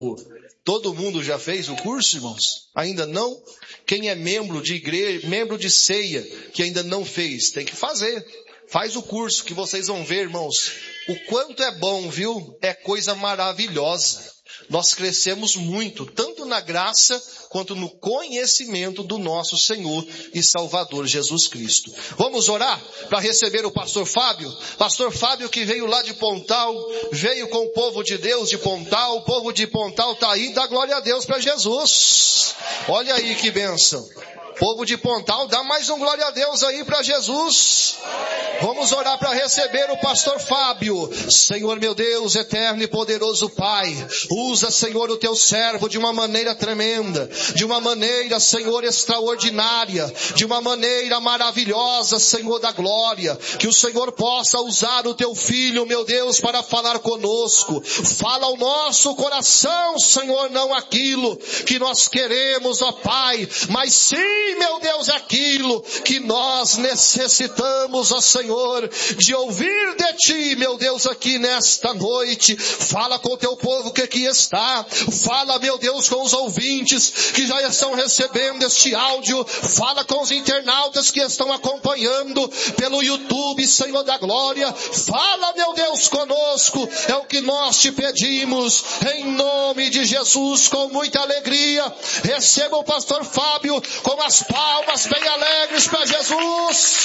Todo mundo já fez o curso, irmãos? Ainda não? Quem é membro de igreja, membro de ceia, que ainda não fez, tem que fazer. Faz o curso que vocês vão ver, irmãos. O quanto é bom, viu? É coisa maravilhosa. Nós crescemos muito, tanto na graça quanto no conhecimento do nosso Senhor e Salvador Jesus Cristo. Vamos orar para receber o pastor Fábio? Pastor Fábio que veio lá de Pontal, veio com o povo de Deus de Pontal. O povo de Pontal está aí, dá glória a Deus para Jesus. Olha aí que bênção. Povo de Pontal, dá mais um glória a Deus aí para Jesus. Vamos orar para receber o pastor Fábio. Senhor meu Deus, eterno e poderoso Pai, usa, Senhor, o teu servo de uma maneira tremenda, de uma maneira, Senhor, extraordinária, de uma maneira maravilhosa, Senhor da glória. Que o Senhor possa usar o teu filho, meu Deus, para falar conosco. Fala ao nosso coração, Senhor, não aquilo que nós queremos, ó Pai, mas sim, meu Deus, aquilo que nós necessitamos, ó Senhor, de ouvir de Ti, meu Deus, aqui nesta noite. Fala com o Teu povo que aqui está. Fala, meu Deus, com os ouvintes que já estão recebendo este áudio. Fala com os internautas que estão acompanhando pelo YouTube, Senhor da glória. Fala, meu Deus, conosco. É o que nós Te pedimos, em nome de Jesus, com muita alegria. Receba o pastor Fábio com as palmas bem alegres para Jesus.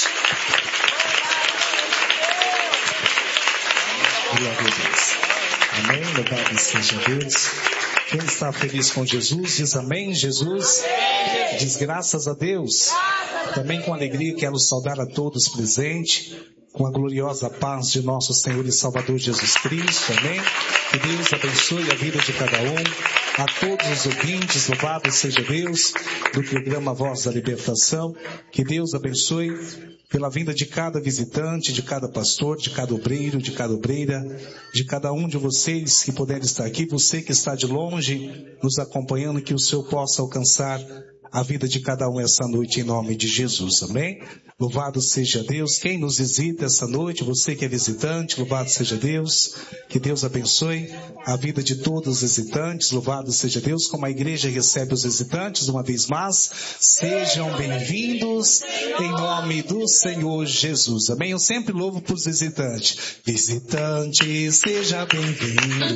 Glória a Deus. Amém. Louvado seja Deus. Quem está feliz com Jesus, diz amém. Jesus diz graças a Deus. Também com alegria quero saudar a todos presentes, com a gloriosa paz de nosso Senhor e Salvador Jesus Cristo. Amém. Que Deus abençoe a vida de cada um. A todos os ouvintes, louvado seja Deus, do programa Voz da Libertação. Que Deus abençoe pela vinda de cada visitante, de cada pastor, de cada obreiro, de cada obreira, de cada um de vocês que puder estar aqui, você que está de longe nos acompanhando, que o Senhor possa alcançar a vida de cada um essa noite em nome de Jesus, amém? Louvado seja Deus. Quem nos visita essa noite, você que é visitante, louvado seja Deus. Que Deus abençoe a vida de todos os visitantes, louvado seja Deus. Como a igreja recebe os visitantes uma vez mais, sejam bem-vindos em nome do Senhor Jesus, amém? Eu sempre louvo para os visitantes. Visitante, seja bem-vindo.